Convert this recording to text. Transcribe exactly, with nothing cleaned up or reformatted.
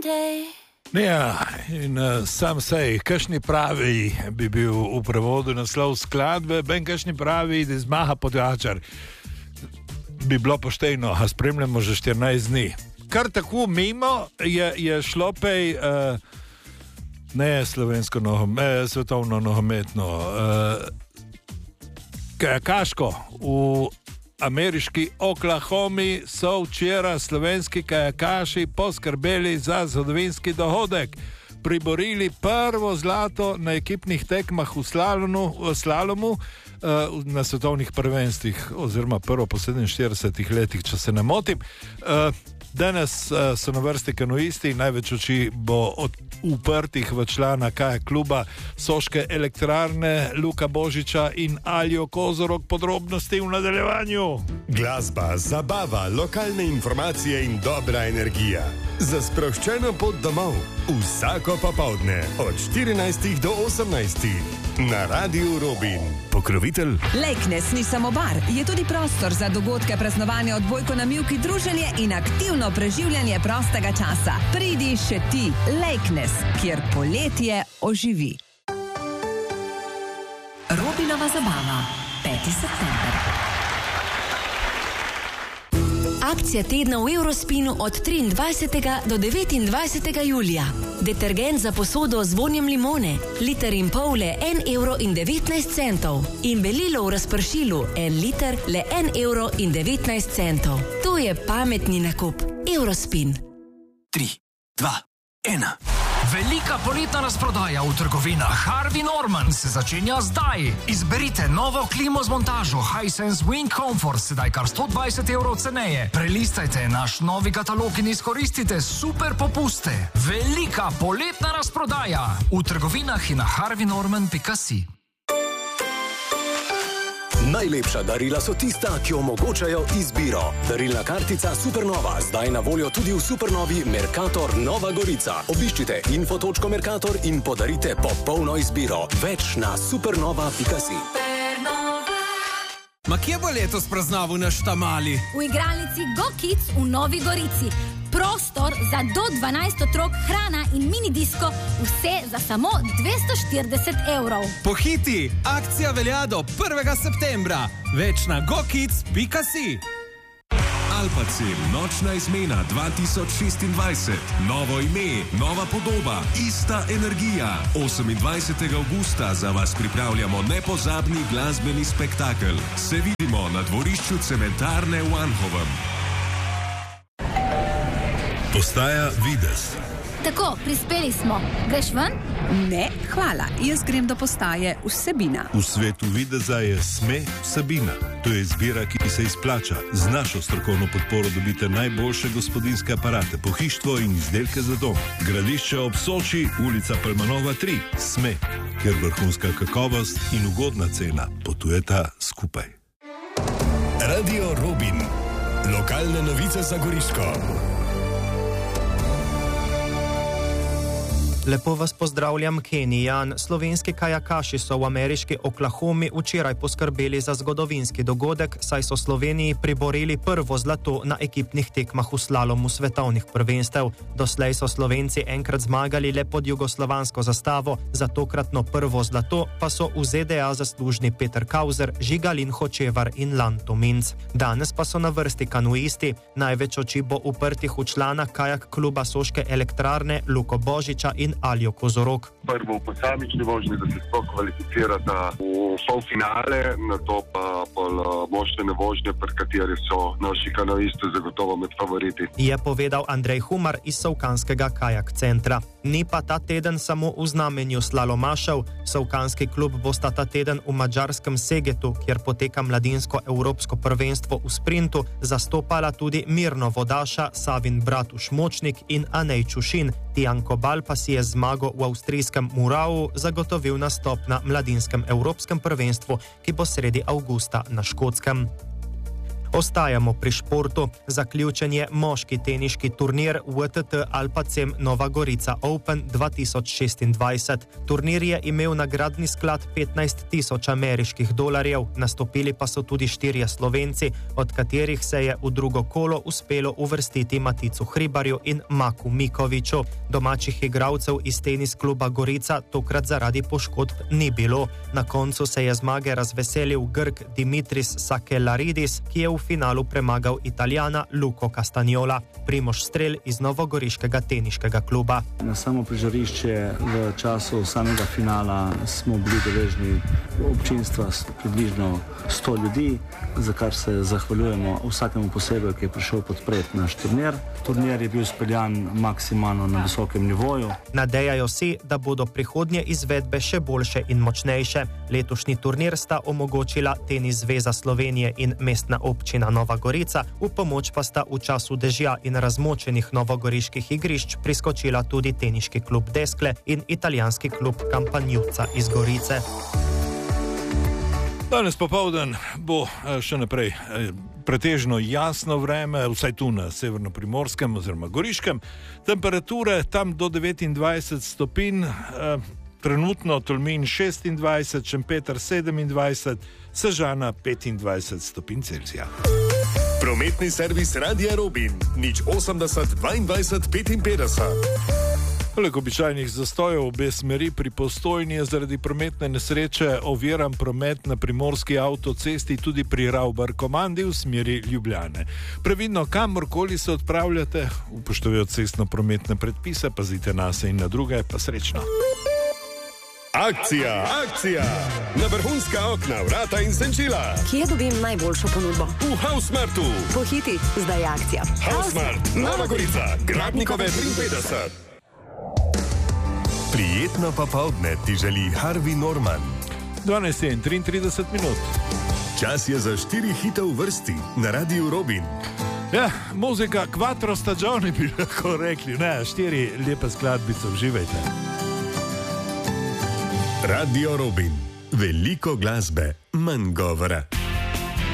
Monday. Ja, in uh, sam sej, kakšni pravi bi bil v prevodu naslov skladbe, ben kakšni pravi, da zmaha podjačar. Bi bilo poštejno, a spremljamo že štirinajst dni. Kar tako mimo je, je šlo pej, uh, ne slovensko nogometno, svetovno nogometno, uh, kajakaško. V ameriški Oklahomi so včeraj slovenski kajakaši poskrbeli za zgodovinski dohodek. Priborili prvo zlato na ekipnih tekmah v slalomu, v slalomu uh, na svetovnih prvenstvih, oziroma prvo po sedeminštiridesetih letih, če se ne motim. Uh, Danes uh, so na vrsti kanuisti, največ oči bo od uprtih v člana kajak kluba Soške elektrarne Luka Božiča in Aljo Kozorog. Podrobnosti v nadaljevanju. Glasba, zabava, lokalne informacije in dobra energija. Za sproščeno pot domov. Vsako popoldne od štirinajstih do osemnajstih na Radiu Robin. Pokrovitelj Lakeness ni samo bar, je tudi prostor za dogodke, praznovanja, odbojko na mivki, druženje in aktivno preživljanje prostega časa. Pridi še ti, Lakeness, kjer poletje oživi. Robinova zabava, peti september. Akcija tedna v Eurospinu od triindvajsetega do devetindvajsetega julija. Detergent za posodo z vonjem limone, liter in pol le en evro in devetnajst centov. In belilo v razpršilu, en liter le en evro in devetnajst centov. To je pametni nakup. Eurospin. Tri, dva, ena. Velika poletna razprodaja v trgovinah Harvey Norman se začenja zdaj. Izberite novo klimo z montažo Hisense Wing Comfort, sedaj kar sto dvajset evrov ceneje. Prelistajte naš novi katalog in izkoristite super popuste. Velika poletna razprodaja v trgovinah in na harvey norman pika si. Najlepša darila so tista, ki omogočajo izbiro. Darilna kartica Supernova, zdaj na voljo tudi v Supernovi Mercator Nova Gorica. Obiščite info točko mercator in podarite popolno izbiro. Več na supernova pika si. Ma kje bo letos praznaval naš tamali? V igralnici Go Kids v Novi Gorici. Prostor za do dvanajst otrok, hrana in mini disko, vse za samo dvesto štirideset evrov. Pohiti, akcija velja do prvega septembra. Več na go kids pika si. Alpacem, nočna izmena dva tisoč šestindvajset. Novo ime, nova podoba, ista energija. osemindvajsetega avgusta za vas pripravljamo nepozabni glasbeni spektakel. Se vidimo na dvorišču cementarne v Anhovem. Postaja Videz. Tako, prispeli smo. Greš ven? Ne, hvala. Jaz grem do postaje Vsebina. V svetu Videza je Sme Vsebina. To je izbira, ki se izplača. Z našo strokovno podporo dobite najboljše gospodinjske aparate, pohištvo in izdelke za dom. Gradišče ob Soči, ulica Palmanova tri. Sme, kjer vrhunska kakovost in ugodna cena potujeta skupaj. Radio Robin. Lokalne novice za Goriško. Lepo vas pozdravljam, Kenijan. Slovenski kajakaši so v ameriški Oklahomi včeraj poskrbeli za zgodovinski dogodek, saj so Sloveniji priborili prvo zlato na ekipnih tekmah v slalomu svetovnih prvenstev. Doslej so Slovenci enkrat zmagali le pod jugoslovansko zastavo, za tokratno prvo zlato pa so v Z D A zaslužni Peter Kauzer, Žigalin Hočevar in Lan Tominc. Danes pa so na vrsti kanuisti. Največ oči bo uprtih v člana kajak kluba Soške elektrarne Luko Božiča in Aljo Kozorog. Prvo v posamični vožnji, da se sploh kvalificirata v polfinale, na to pa pol moštvene vožnje, pri kateri so naši kanoisti zagotovo med favoriti. Je povedal Andrej Humar iz Sovkanskega kajak centra. Ni pa ta teden samo v znamenju slalomašev. Sovkanski klub bosta ta teden v madžarskem Segetu, kjer poteka mladinsko evropsko prvenstvo v sprintu, zastopala tudi Mirno Vodaša, Savin Bratuš Močnik in Anej Čušin. Tijan Kobal pa si je zmago v avstrijskem Murau zagotovil nastop na mladinskem evropskem prvenstvu, ki bo sredi avgusta na Škotskem. Ostajamo pri športu. Zaključen je moški teniški turnir W T T Alpacem Nova Gorica Open dva tisoč šestindvajset. Turnir je imel nagradni sklad petnajst tisoč ameriških dolarjev, nastopili pa so tudi štirje Slovenci, od katerih se je v drugo kolo uspelo uvrstiti Maticu Hribarju in Maku Mikoviču. Domačih igralcev iz tenis kluba Gorica tokrat zaradi poškodb ni bilo. Na koncu se je zmage razveselil Grk Dimitris Sakelaridis, ki je v finalu premagal Italijana Luko Castagnola. Primož Strel iz novogoriškega teniškega kluba. Na samo prizorišče v času samega finala smo bili deležni občinstva približno sto ljudi, za kar se zahvaljujemo vsakemu posebej, ki je prišel podpreti naš turnir. Turnir je bil speljan maksimalno na visokem nivoju. Nadejajo si, da bodo prihodnje izvedbe še boljše in močnejše. Letošnji turnir sta omogočila Tenis Zveza Slovenije in Mestna občina Nova Gorica, v pomoč pa sta v času dežja in razmočenih novogoriških igrišč priskočila tudi teniški klub Deskle in italijanski klub Campagnuca iz Gorice. Danes popoldan bo še naprej pretežno jasno vreme, vsaj tu na severno-primorskem oziroma goriškem. Temperature tam do devetindvajset stopinj, trenutno Tolmin šestindvajset, Šempeter sedemindvajset, Sežana petindvajset stopinj Celzija. Prometni servis Radia Robin, nič osemdeset dvaindvajset petinpetdeset. Poleg običajnih zastojev obe smeri pri Postojni je zaradi prometne nesreče oviran promet na primorski avtocesti tudi pri Ravbar-Komandi v smeri Ljubljane. Previdno kamorkoli se odpravljate, upoštevajoč cestno-prometne predpise, pazite nase in na druge, pa srečno. Akcija, akcija! Na vrhunska okna, vrata in senčila. Kje dobim najboljšo ponudbo? V Hausmartu. Pohiti, zdaj je akcija. Hausmart, Nova Gorica, Grabnikove triinpetdeset. Prijetno popoldne ti želi Harvey Norman. dvanajst in triintrideset minut. Čas je za štiri hite v vrsti na Radiu Robin. Ja, muzika quattro stagioni bi lahko rekli. Ne, štiri lepe skladbice, uživajte. Radio Robin. Veliko glasbe, manj govora.